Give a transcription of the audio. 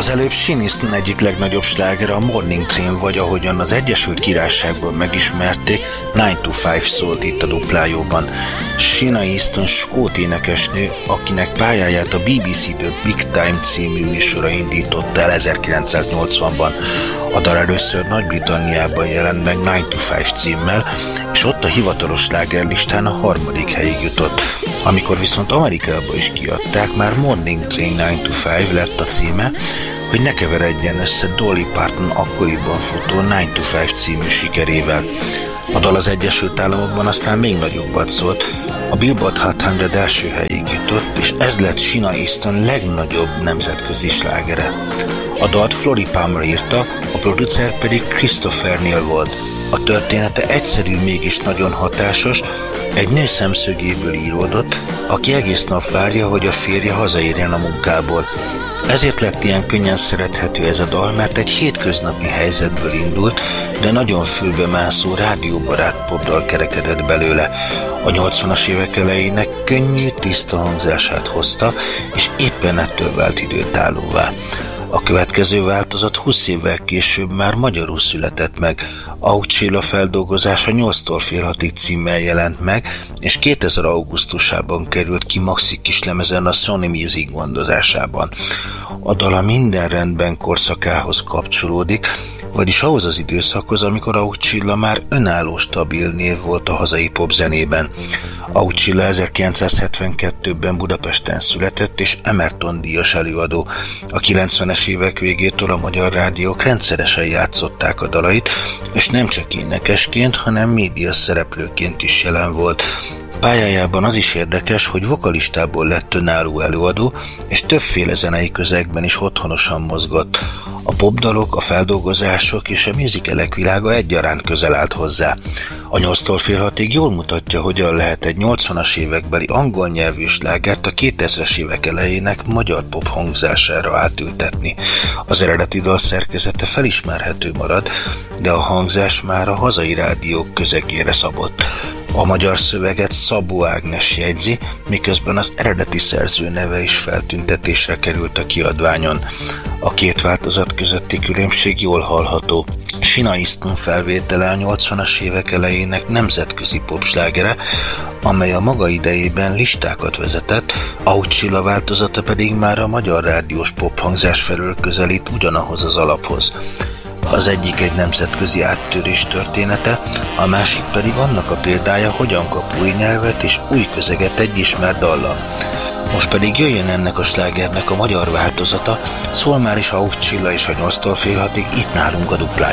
Az előbb Sean Easton egyik legnagyobb slágere a Morning Train, vagy ahogyan az Egyesült Királyságban megismerték, 9 to 5 szólt itt a duplájóban. Sean Easton skót énekesnő, akinek pályáját a BBC The Big Time című műsora indította el 1980-ban. A dal először Nagy-Britanniában jelent meg 9 to 5 címmel, és ott a hivatalos slágerlistán a 3. helyig jutott. Amikor viszont Amerikába is kiadták, már Morning Train 9 to 5 lett a címe, hogy ne keveredjen össze Dolly Parton akkoriban futó 9 to 5 című sikerével. A dal az Egyesült Államokban aztán még nagyobbat szólt, a Billboard Hot 100 első helyig jutott, és ez lett Sean Easton legnagyobb nemzetközi slágere. A dalt Florrie Palmer írta, a producer pedig Christopher Neal volt. A története egyszerű, mégis nagyon hatásos, egy nő szemszögéből íródott, aki egész nap várja, hogy a férje hazaérjen a munkából. Ezért lett ilyen könnyen szerethető ez a dal, mert egy hétköznapi helyzetből indult, de nagyon fülbemászó, rádióbarát popdal kerekedett belőle. A 80-as évek elejének könnyű, tiszta hangzását hozta, és éppen ettől vált időtállóvá. A következő változat 20 évvel később már magyarul született meg. Aucsilla feldolgozása 8-tól fél 6-ig címmel jelent meg, és 2000 augusztusában került ki maxi kislemezen a Sony Music gondozásában. A dal a Minden rendben korszakához kapcsolódik, vagyis ahhoz az időszakhoz, amikor Aucsilla már önálló stabil név volt a hazai popzenében. Aucsilla 1972-ben Budapesten született, és Emerton díjas előadó. A 90-es évek végétől a magyar rádiók rendszeresen játszották a dalait, és nem csak énekesként, hanem média szereplőként is jelen volt. Pályájában az is érdekes, hogy vokalistából lett önálló előadó, és többféle zenei közegben is otthonosan mozgott. A popdalok, a feldolgozások és a musicalek világa egyaránt közel állt hozzá. A 8-tól fél 6-ig jól mutatja, hogyan lehet egy 80-as évekbeli angol nyelvű slágert a 2000-es évek elejének magyar pop hangzására átültetni. Az eredeti dal szerkezete felismerhető marad, de a hangzás már a hazai rádiók közegére szabott. A magyar szöveget Szabó Ágnes jegyzi, miközben az eredeti szerző neve is feltüntetésre került a kiadványon. A két változat közötti különbség jól hallható. Sean Easton felvétele a 80-as évek elejének nemzetközi popslágere, amely a maga idejében listákat vezetett, Aucsilla változata pedig már a magyar rádiós pophangzás felől közelít ugyanahoz az alaphoz. Az egyik egy nemzetközi áttörés története, a másik pedig annak a példája, hogyan kap új nyelvet és új közeget egy ismert dallam. Most pedig jöjjön ennek a slágernek a magyar változata, szól már is Aucsilla és a 8-tól fél 6-ig itt nálunk a duplájában.